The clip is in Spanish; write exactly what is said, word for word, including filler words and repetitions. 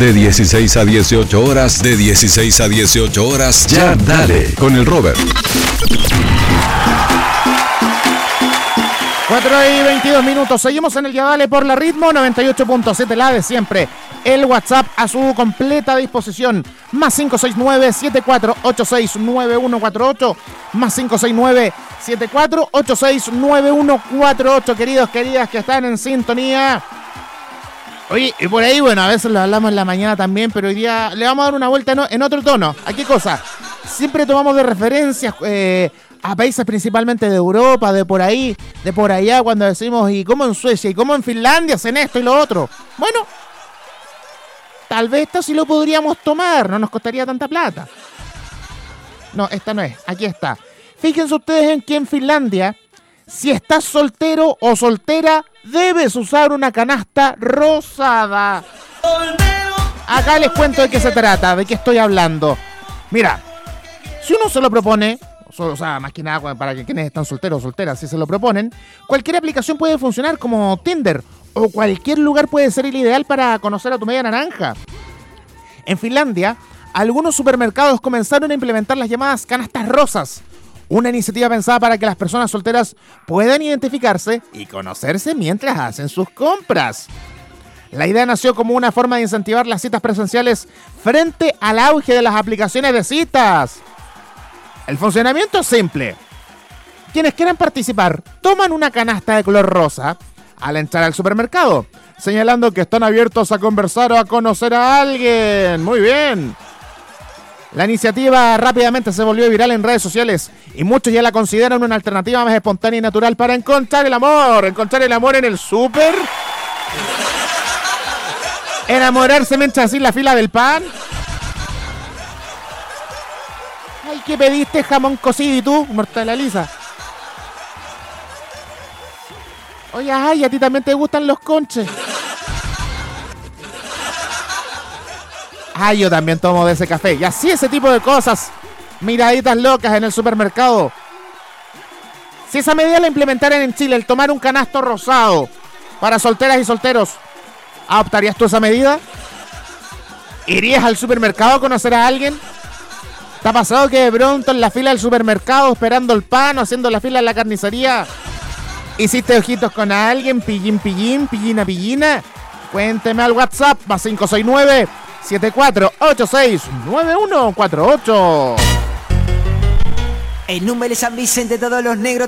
De dieciséis a dieciocho horas, de dieciséis a dieciocho horas, Ya Dale, con el Robert. cuatro y veintidós minutos, seguimos en el Ya Dale por la Ritmo noventa y ocho punto siete, la de siempre. El WhatsApp a su completa disposición, más cinco seis nueve, siete cuatro ocho seis, nueve uno cuatro ocho, más cinco seis nueve, siete cuatro ocho seis, nueve uno cuatro ocho, queridos, queridas que están en sintonía. Oye, y por ahí, bueno, a veces lo hablamos en la mañana también, pero hoy día le vamos a dar una vuelta en, en otro tono. ¿A qué cosa? Siempre tomamos de referencias eh, a países principalmente de Europa, de por ahí, de por allá, cuando decimos, ¿y cómo en Suecia? ¿Y cómo en Finlandia hacen esto y lo otro? Bueno, tal vez esto sí lo podríamos tomar, no nos costaría tanta plata. No, esta no es, aquí está. Fíjense ustedes en que en Finlandia, si estás soltero o soltera, debes usar una canasta rosada. Acá les cuento de qué se trata, de qué estoy hablando. Mira, si uno se lo propone, o sea, más que nada para que quienes están solteros o solteras, si se lo proponen, cualquier aplicación puede funcionar como Tinder, o cualquier lugar puede ser el ideal para conocer a tu media naranja. En Finlandia, algunos supermercados comenzaron a implementar las llamadas canastas rosas, una iniciativa pensada para que las personas solteras puedan identificarse y conocerse mientras hacen sus compras. La idea nació como una forma de incentivar las citas presenciales frente al auge de las aplicaciones de citas. El funcionamiento es simple. Quienes quieran participar toman una canasta de color rosa al entrar al supermercado, señalando que están abiertos a conversar o a conocer a alguien. Muy bien. La iniciativa rápidamente se volvió viral en redes sociales y muchos ya la consideran una alternativa más espontánea y natural para encontrar el amor. Encontrar el amor en el súper. Enamorarse mientras así la fila del pan. Ay, ¿qué pediste? Jamón cocido y tú, mortadela lisa. Oye, ay, a ti también te gustan los conches. Ay, yo también tomo de ese café. Y así ese tipo de cosas. Miraditas locas en el supermercado. Si esa medida la implementaran en Chile, el tomar un canasto rosado para solteras y solteros, ¿adoptarías tú esa medida? ¿Irías al supermercado a conocer a alguien? ¿Te ha pasado que de pronto en la fila del supermercado, esperando el pan o haciendo la fila en la carnicería, hiciste ojitos con alguien, pillín, pillín, pillina, pillina? Cuénteme al WhatsApp, más cinco seis nueve, siete cuatro ocho seis, nueve uno cuatro ocho. El número de San Vicente, todos los negros